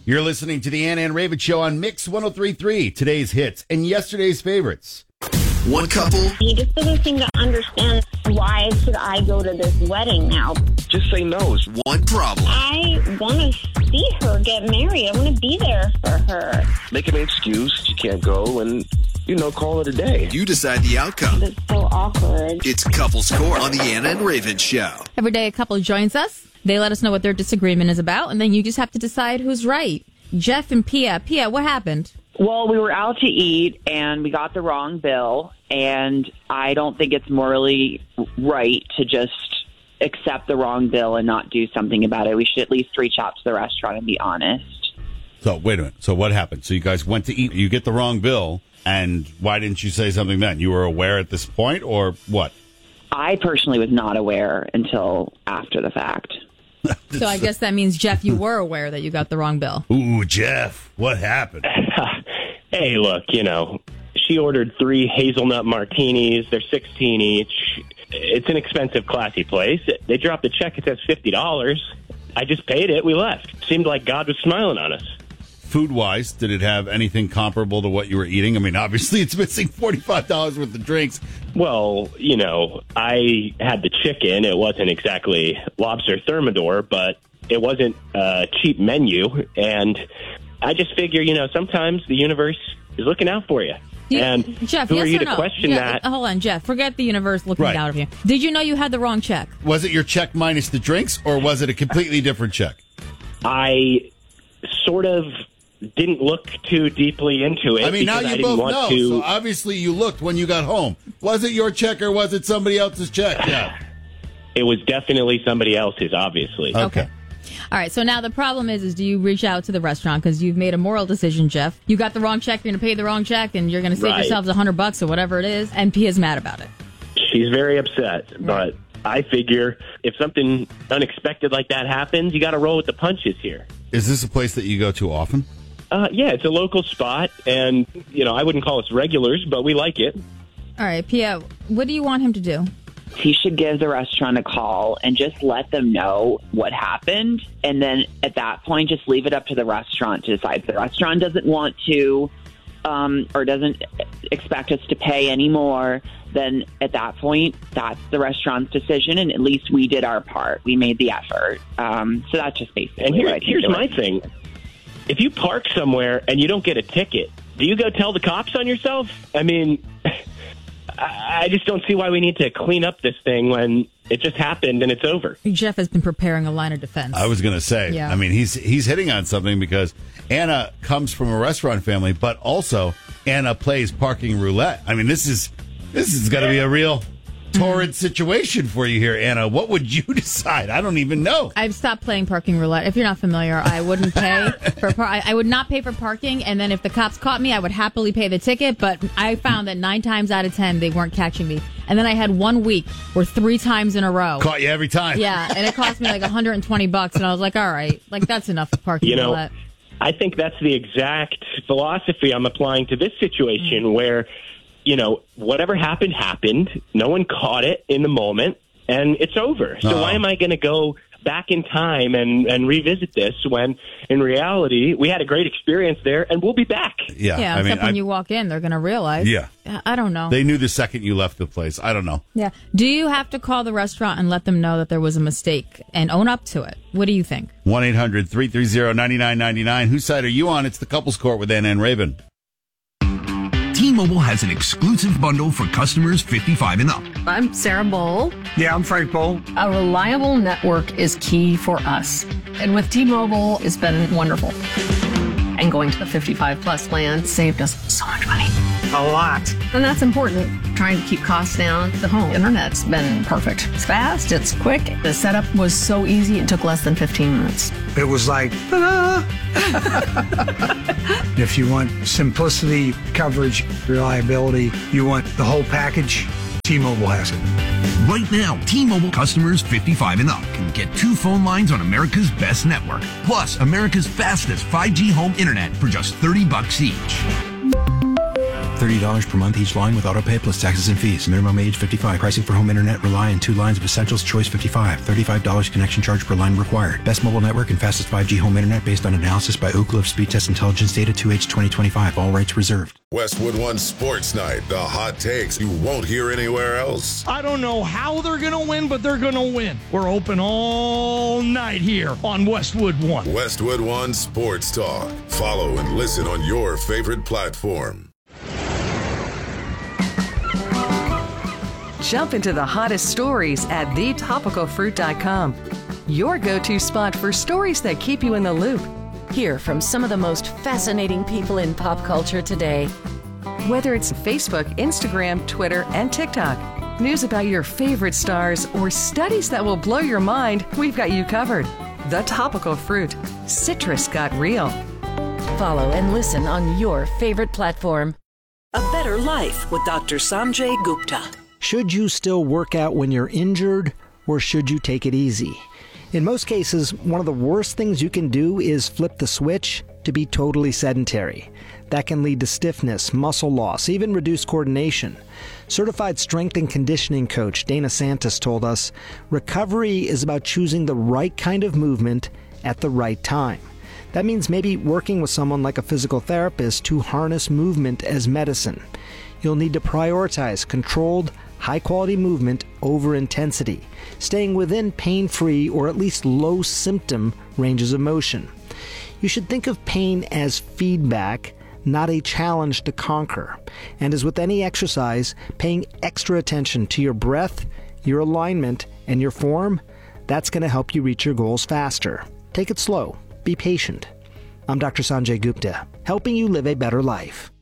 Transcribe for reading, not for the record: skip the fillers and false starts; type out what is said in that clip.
You're listening to the Ann and Raven Show on Mix 103.3, today's hits and yesterday's favorites. One couple. He just doesn't seem to understand why should I go to this wedding now. Just say no. One problem. I want to see her get married. I want to be there for her. Make an excuse. You can't go and, call it a day. You decide the outcome. It's so awkward. It's Couples Court on the Ann and Raven Show. Every day a couple joins us. They let us know what their disagreement is about, and then you just have to decide who's right. Jeff and Pia. Pia, what happened? Well, we were out to eat, and we got the wrong bill, and I don't think it's morally right to just accept the wrong bill and not do something about it. We should at least reach out to the restaurant and be honest. So, wait a minute. So what happened? So you guys went to eat, you get the wrong bill, and why didn't you say something then? You were aware at this point, or what? I personally was not aware until after the fact. So I guess that means, Jeff, you were aware that you got the wrong bill. Ooh, Jeff, what happened? Hey, look, she ordered 3 hazelnut martinis. They're $16 each. It's an expensive, classy place. They dropped the check. It says $50. I just paid it. We left. Seemed like God was smiling on us. Food-wise, did it have anything comparable to what you were eating? I mean, obviously, it's missing $45 worth of drinks. Well, I had the chicken. It wasn't exactly lobster thermidor, but it wasn't a cheap menu. And I just figure, sometimes the universe is looking out for you. And Jeff, who yes are you or to no? question that? Hold on, Jeff. Forget the universe looking Right. out of you. Did you know you had the wrong check? Was it your check minus the drinks, or was it a completely different check? I sort of didn't look too deeply into it. I mean, now because I you didn't both want know, to. so obviously you looked when you got home. Was it your check, or was it somebody else's check? Yeah. It was definitely somebody else's, obviously. Okay. All right, so now the problem is do you reach out to the restaurant because you've made a moral decision, Jeff? You got the wrong check, you're going to pay the wrong check, and you're going to save Right. yourselves $100 or whatever it is, and Pia's mad about it. She's very upset, but I figure if something unexpected like that happens, you got to roll with the punches here. Is this a place that you go to often? Yeah, it's a local spot, and, I wouldn't call us regulars, but we like it. All right, Pia, what do you want him to do? He should give the restaurant a call and just let them know what happened. And then at that point, just leave it up to the restaurant to decide. If the restaurant doesn't want to or doesn't expect us to pay anymore, then at that point, that's the restaurant's decision. And at least we did our part. We made the effort. So that's just basically And what I here's think my thing. If you park somewhere and you don't get a ticket, do you go tell the cops on yourself? I mean, I just don't see why we need to clean up this thing when it just happened and it's over. Jeff has been preparing a line of defense. I was going to say, Yeah. I mean, he's hitting on something because Anna comes from a restaurant family, but also Anna plays parking roulette. I mean, this is going to be a real torrid situation for you here, Anna. What would you decide? I don't even know. I've stopped playing parking roulette. If you're not familiar, I wouldn't pay I would not pay for parking, and then if the cops caught me, I would happily pay the ticket, but I found that 9 times out of 10, they weren't catching me. And then I had 1 week where 3 times in a row. Caught you every time. Yeah, and it cost me like $120, and I was like, all right, like that's enough of parking roulette. I think that's the exact philosophy I'm applying to this situation where, whatever happened. No one caught it in the moment, and it's over. So why am I going to go back in time and revisit this when, in reality, we had a great experience there, and we'll be back? Yeah, except when you walk in, they're going to realize. Yeah. I don't know. They knew the second you left the place. I don't know. Yeah. Do you have to call the restaurant and let them know that there was a mistake and own up to it? What do you think? 1-800-330-9999. Whose side are you on? It's the Couples Court with Ann and Raven. T-Mobile has an exclusive bundle for customers 55 and up. I'm Sarah Bowl. Yeah, I'm Frank Bowl. A reliable network is key for us. And with T-Mobile, it's been wonderful. And going to the 55 plus plan saved us so much money. A lot. And that's important. Trying to keep costs down. The home internet's been perfect. It's fast, it's quick. The setup was so easy, it took less than 15 minutes. It was like, ta-da! If you want simplicity, coverage, reliability, you want the whole package, T-Mobile has it. Right now, T-Mobile customers 55 and up can get 2 phone lines on America's best network, plus America's fastest 5G home internet for just $30 each. $30 per month each line with autopay plus taxes and fees. Minimum age 55. Pricing for home internet, Rely and 2 lines of Essentials, Choice 55. $35 connection charge per line required. Best mobile network and fastest 5G home internet based on analysis by Ookla of Speed Test Intelligence Data 2H 2025. All rights reserved. Westwood One Sports Night. The hot takes you won't hear anywhere else. I don't know how they're going to win, but they're going to win. We're open all night here on Westwood One. Westwood One Sports Talk. Follow and listen on your favorite platform. Jump into the hottest stories at thetopicalfruit.com. Your go-to spot for stories that keep you in the loop. Hear from some of the most fascinating people in pop culture today. Whether it's Facebook, Instagram, Twitter, and TikTok, news about your favorite stars, or studies that will blow your mind, we've got you covered. The Topical Fruit. Citrus got real. Follow and listen on your favorite platform. A Better Life with Dr. Sanjay Gupta. Should you still work out when you're injured, or should you take it easy? In most cases, one of the worst things you can do is flip the switch to be totally sedentary. That can lead to stiffness, muscle loss, even reduced coordination. Certified strength and conditioning coach Dana Santos told us, recovery is about choosing the right kind of movement at the right time. That means maybe working with someone like a physical therapist to harness movement as medicine. You'll need to prioritize controlled, high-quality movement over intensity, staying within pain-free or at least low-symptom ranges of motion. You should think of pain as feedback, not a challenge to conquer. And as with any exercise, paying extra attention to your breath, your alignment, and your form, that's going to help you reach your goals faster. Take it slow. Be patient. I'm Dr. Sanjay Gupta, helping you live a better life.